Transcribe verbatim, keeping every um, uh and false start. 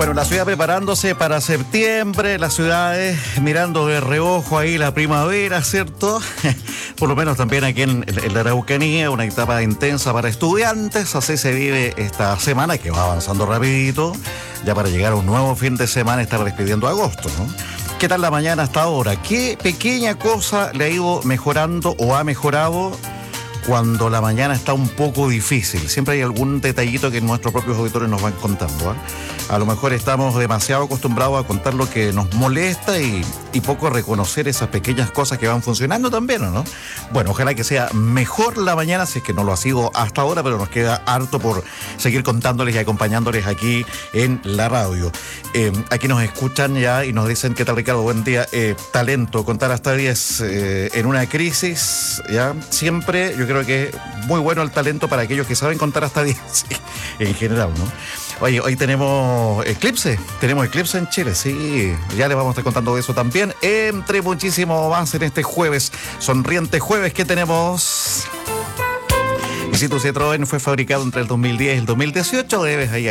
Bueno, la ciudad preparándose para septiembre, las ciudades mirando de reojo ahí la primavera, ¿cierto? Por lo menos también aquí en, en la Araucanía, una etapa intensa para estudiantes, así se vive esta semana que va avanzando rapidito, ya para llegar a un nuevo fin de semana estar despidiendo agosto, ¿no? ¿Qué tal la mañana hasta ahora? ¿Qué pequeña cosa le ha ido mejorando o ha mejorado cuando la mañana está un poco difícil? Siempre hay algún detallito que nuestros propios auditores nos van contando, ¿eh? A lo mejor estamos demasiado acostumbrados a contar lo que nos molesta y, y poco reconocer esas pequeñas cosas que van funcionando también, ¿o no? Bueno, ojalá que sea mejor la mañana, si es que no lo ha sido hasta ahora, pero nos queda harto por seguir contándoles y acompañándoles aquí en la radio. Eh, aquí nos escuchan ya y nos dicen: ¿qué tal, Ricardo? Buen día. Eh, talento, contar hasta diez eh, en una crisis, ¿ya? Siempre yo creo que es muy bueno el talento para aquellos que saben contar hasta diez, sí, en general, ¿no? Oye, hoy tenemos eclipse, tenemos eclipse en Chile, sí, ya les vamos a estar contando de eso también, entre muchísimo más en este jueves, sonriente jueves que tenemos. Y si tu Citroën fue fabricado entre el dos mil diez y el dos mil dieciocho, debes ahí